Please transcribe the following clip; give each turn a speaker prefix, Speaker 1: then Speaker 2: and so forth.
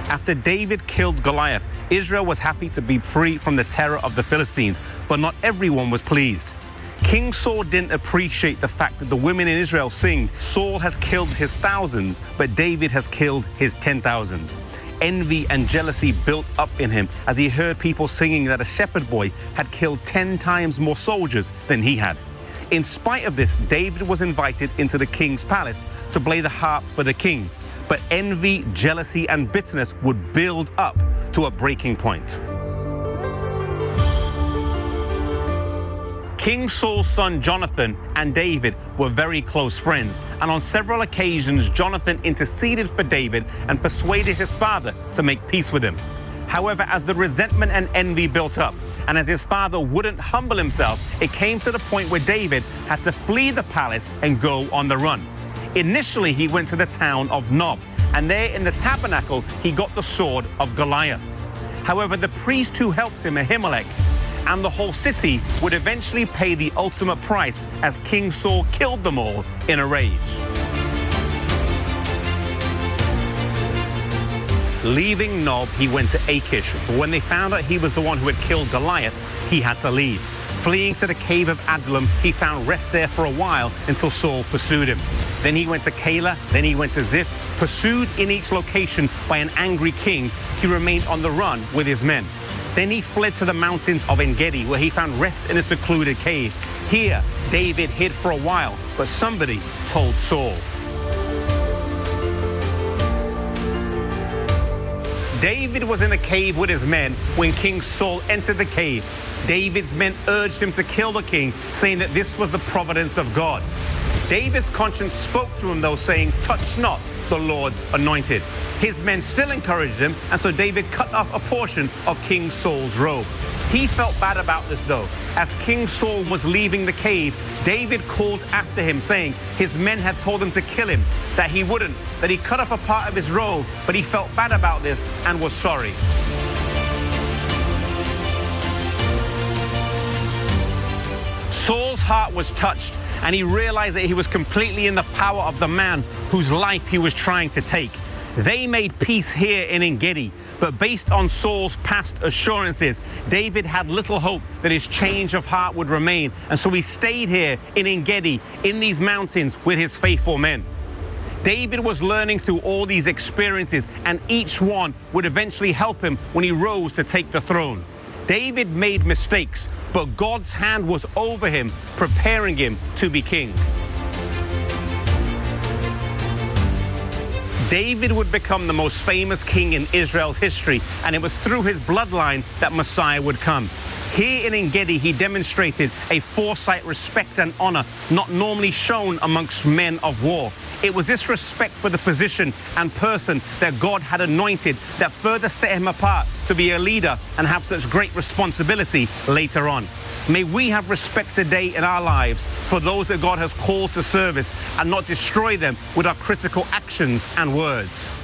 Speaker 1: After David killed Goliath, Israel was happy to be free from the terror of the Philistines, but not everyone was pleased. King Saul didn't appreciate the fact that the women in Israel sing, "Saul has killed his thousands, but David has killed his 10,000s." Envy and jealousy built up in him as he heard people singing that a shepherd boy had killed 10 times more soldiers than he had. In spite of this, David was invited into the king's palace to play the harp for the king. But envy, jealousy, and bitterness would build up to a breaking point. King Saul's son Jonathan and David were very close friends, and on several occasions Jonathan interceded for David and persuaded his father to make peace with him. However, as the resentment and envy built up, and as his father wouldn't humble himself, it came to the point where David had to flee the palace and go on the run. Initially, he went to the town of Nob, and there in the tabernacle, he got the sword of Goliath. However, the priest who helped him, Ahimelech, and the whole city would eventually pay the ultimate price as King Saul killed them all in a rage. Leaving Nob, he went to Achish, but when they found out he was the one who had killed Goliath, he had to leave. Fleeing to the cave of Adullam, he found rest there for a while until Saul pursued him. Then he went to Keilah, then he went to Ziph. Pursued in each location by an angry king, he remained on the run with his men. Then he fled to the mountains of En-Gedi, where he found rest in a secluded cave. Here, David hid for a while, but somebody told Saul. David was in a cave with his men when King Saul entered the cave. David's men urged him to kill the king, saying that this was the providence of God. David's conscience spoke to him, though, saying, "Touch not the Lord's anointed." His men still encouraged him, and so David cut off a portion of King Saul's robe. He felt bad about this, though. As King Saul was leaving the cave, David called after him, saying his men had told him to kill him, that he wouldn't, that he cut off a part of his robe, but he felt bad about this and was sorry. Saul's heart was touched, and he realized that he was completely in the power of the man whose life he was trying to take. They made peace here in En-Gedi, but based on Saul's past assurances, David had little hope that his change of heart would remain, and so he stayed here in En-Gedi, in these mountains, with his faithful men. David was learning through all these experiences, and each one would eventually help him when he rose to take the throne. David made mistakes, but God's hand was over him, preparing him to be king. David would become the most famous king in Israel's history, and it was through his bloodline that Messiah would come. Here in En-Gedi, he demonstrated a foresight, respect, and honor not normally shown amongst men of war. It was this respect for the position and person that God had anointed that further set him apart to be a leader and have such great responsibility later on. May we have respect today in our lives for those that God has called to service and not destroy them with our critical actions and words.